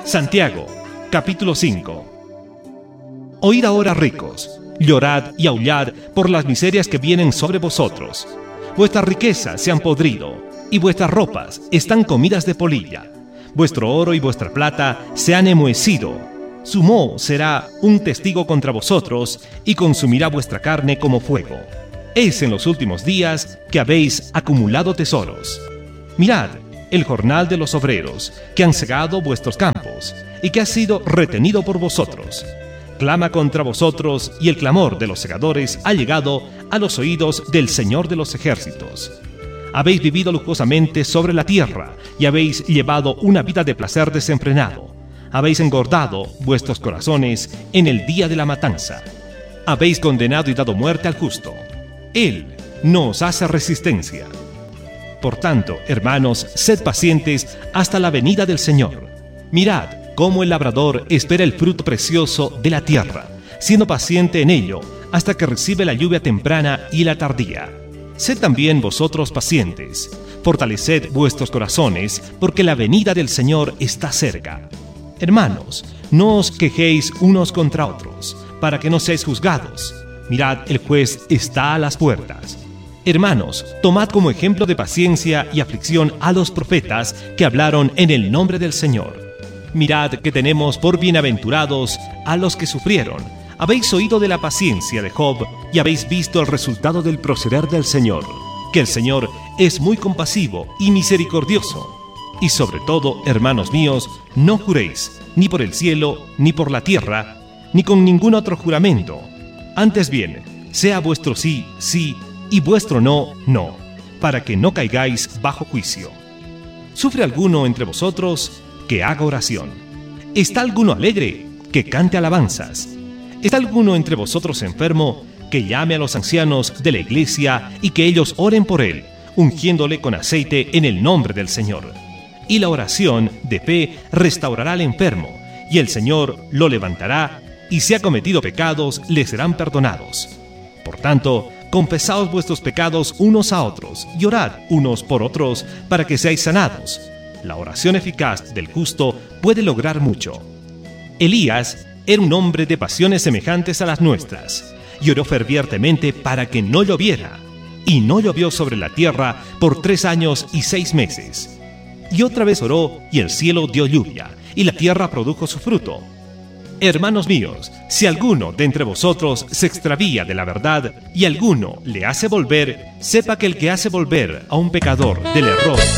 Santiago, capítulo 5. Oíd ahora, ricos, llorad y aullad por las miserias que vienen sobre vosotros. Vuestras riquezas se han podrido, y vuestras ropas están comidas de polilla. Vuestro oro y vuestra plata se han enmohecido. Su moho será un testigo contra vosotros, y consumirá vuestra carne como fuego. Es en los últimos días que habéis acumulado tesoros. Mirad el jornal de los obreros, que han cegado vuestros campos, y que ha sido retenido por vosotros. Clama contra vosotros, y el clamor de los segadores ha llegado a los oídos del Señor de los ejércitos. Habéis vivido lujosamente sobre la tierra, y habéis llevado una vida de placer desenfrenado. Habéis engordado vuestros corazones en el día de la matanza. Habéis condenado y dado muerte al justo. Él no os hace resistencia. Por tanto, hermanos, sed pacientes hasta la venida del Señor. Mirad cómo el labrador espera el fruto precioso de la tierra, siendo paciente en ello hasta que recibe la lluvia temprana y la tardía. Sed también vosotros pacientes. Fortaleced vuestros corazones, porque la venida del Señor está cerca. Hermanos, no os quejéis unos contra otros, para que no seáis juzgados. Mirad, el juez está a las puertas. Hermanos, tomad como ejemplo de paciencia y aflicción a los profetas que hablaron en el nombre del Señor. Mirad que tenemos por bienaventurados a los que sufrieron. Habéis oído de la paciencia de Job y habéis visto el resultado del proceder del Señor, que el Señor es muy compasivo y misericordioso. Y sobre todo, hermanos míos, no juréis, ni por el cielo, ni por la tierra, ni con ningún otro juramento. Antes bien, sea vuestro sí, sí, y vuestro no, no, para que no caigáis bajo juicio. ¿Sufre alguno entre vosotros? Que haga oración. ¿Está alguno alegre? Que cante alabanzas. ¿Está alguno entre vosotros enfermo? Que llame a los ancianos de la iglesia y que ellos oren por él, ungiéndole con aceite en el nombre del Señor. Y la oración de fe restaurará al enfermo, y el Señor lo levantará, y si ha cometido pecados, le serán perdonados. Por tanto, confesaos vuestros pecados unos a otros, y orad unos por otros, para que seáis sanados. La oración eficaz del justo puede lograr mucho. Elías era un hombre de pasiones semejantes a las nuestras, y oró fervientemente para que no lloviera. Y no llovió sobre la tierra por 3 años y 6 meses. Y otra vez oró, y el cielo dio lluvia, y la tierra produjo su fruto. Hermanos míos, si alguno de entre vosotros se extravía de la verdad y alguno le hace volver, sepa que el que hace volver a un pecador del error